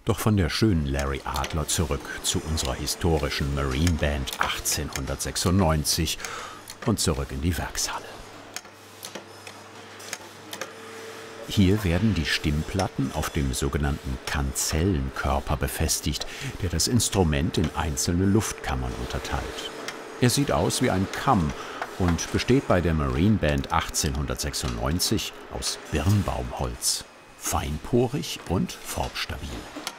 Doch von der schönen Larry Adler zurück zu unserer historischen Marine Band 1896 und zurück in die Werkshalle. Hier werden die Stimmplatten auf dem sogenannten Kanzellenkörper befestigt, der das Instrument in einzelne Luftkammern unterteilt. Er sieht aus wie ein Kamm und besteht bei der Marine Band 1896 aus Birnbaumholz, feinporig und formstabil.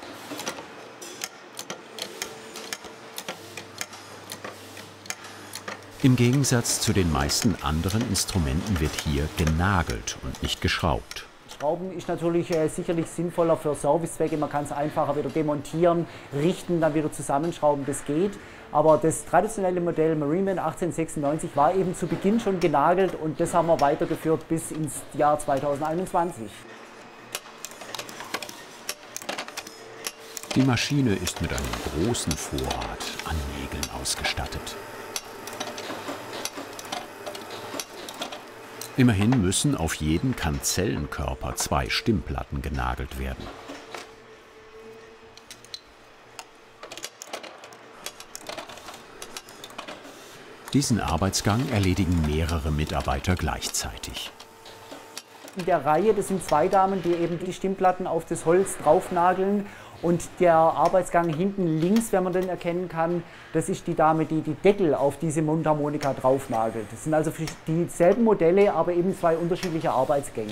Im Gegensatz zu den meisten anderen Instrumenten wird hier genagelt und nicht geschraubt. Schrauben ist natürlich sicherlich sinnvoller für Servicezwecke. Man kann es einfacher wieder demontieren, richten, dann wieder zusammenschrauben, das geht. Aber das traditionelle Modell Marine Band 1896 war eben zu Beginn schon genagelt und das haben wir weitergeführt bis ins Jahr 2021. Die Maschine ist mit einem großen Vorrat an Nägeln ausgestattet. Immerhin müssen auf jeden Kanzellenkörper 2 Stimmplatten genagelt werden. Diesen Arbeitsgang erledigen mehrere Mitarbeiter gleichzeitig. In der Reihe, das sind 2 Damen, die eben die Stimmplatten auf das Holz draufnageln. Und der Arbeitsgang hinten links, wenn man den erkennen kann, das ist die Dame, die die Deckel auf diese Mundharmonika draufnagelt. Das sind also dieselben Modelle, aber eben 2 unterschiedliche Arbeitsgänge.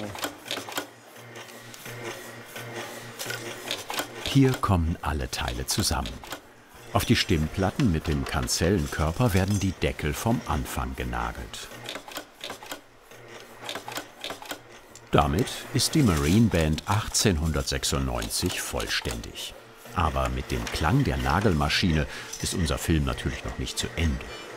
Hier kommen alle Teile zusammen. Auf die Stimmplatten mit dem Kanzellenkörper werden die Deckel vom Anfang genagelt. Damit ist die Marine Band 1896 vollständig. Aber mit dem Klang der Nagelmaschine ist unser Film natürlich noch nicht zu Ende.